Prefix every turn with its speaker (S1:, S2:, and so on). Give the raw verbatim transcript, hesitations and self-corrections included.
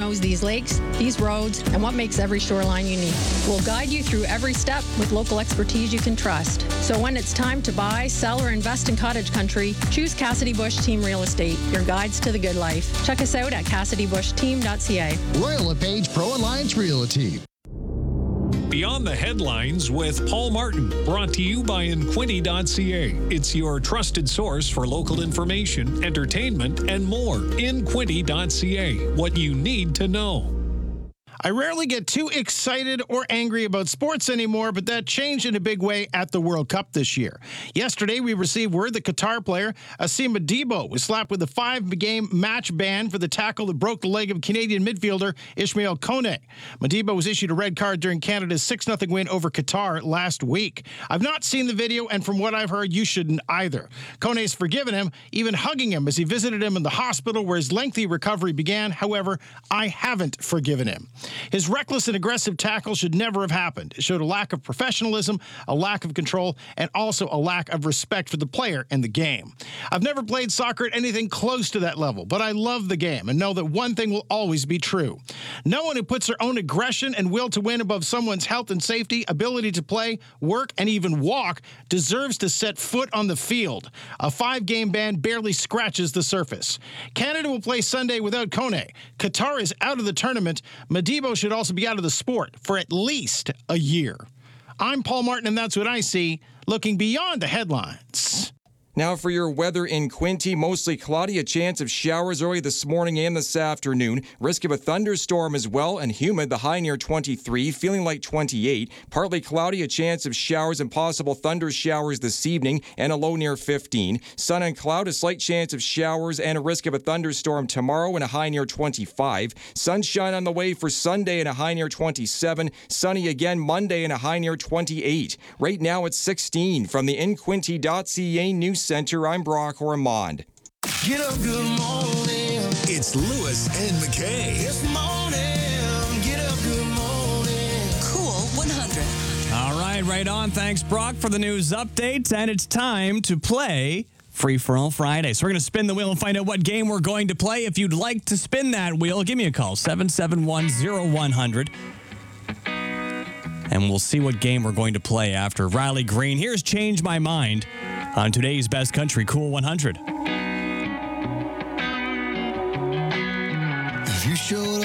S1: knows these lakes, these roads, and what makes every shoreline unique. We'll guide you through every step with local expertise you can trust. So when it's time to buy, sell, or invest in cottage country, choose Cassidy Bush Team Real Estate, your guides to the good life. Check us out at cassidy bush team dot c a.
S2: Royal LePage Pro Alliance Realty.
S3: Beyond the Headlines with Paul Martin, brought to you by Inquinty dot c a. It's your trusted source for local information, entertainment, and more. Inquinty dot c a. What you need to know.
S4: I rarely get too excited or angry about sports anymore, but that changed in a big way at the World Cup this year. Yesterday, we received word that Qatar player Asim Modibo was slapped with a five-game match ban for the tackle that broke the leg of Canadian midfielder Ismail Kone. Modibo was issued a red card during Canada's six nothing win over Qatar last week. I've not seen the video, and from what I've heard, you shouldn't either. Kone's forgiven him, even hugging him as he visited him in the hospital where his lengthy recovery began. However, I haven't forgiven him. His reckless and aggressive tackle should never have happened. It showed a lack of professionalism, a lack of control, and also a lack of respect for the player and the game. I've never played soccer at anything close to that level, but I love the game and know that one thing will always be true. No one who puts their own aggression and will to win above someone's health and safety, ability to play, work, and even walk deserves to set foot on the field. A five-game ban barely scratches the surface. Canada will play Sunday without Kone. Qatar is out of the tournament. Modibo should also be out of the sport for at least a year. I'm Paul Martin, and that's what I see, looking beyond the headlines.
S5: Now for your weather in Quinte, mostly cloudy, a chance of showers early this morning and this afternoon. Risk of a thunderstorm as well, and humid, the high near twenty-three, feeling like twenty-eight. Partly cloudy, a chance of showers and possible thunder showers this evening, and a low near fifteen. Sun and cloud, a slight chance of showers and a risk of a thunderstorm tomorrow, and a high near twenty-five. Sunshine on the way for Sunday and a high near twenty-seven. Sunny again Monday and a high near twenty-eight. Right now it's sixteen. From the Inquinty dot c a News Center, I'm Brock Ormond.
S6: Get up, good morning.
S7: It's Lewis and McKay.
S6: This morning, get up, good morning.
S8: Cool one hundred.
S9: All right, right on. Thanks, Brock, for the news update. And it's time to play Free for All Friday. So we're going to spin the wheel and find out what game we're going to play. If you'd like to spin that wheel, give me a call, seven seven one, zero one hundred. And we'll see what game we're going to play after Riley Green. Here's Change My Mind on today's Best Country Cool one hundred.
S2: If you show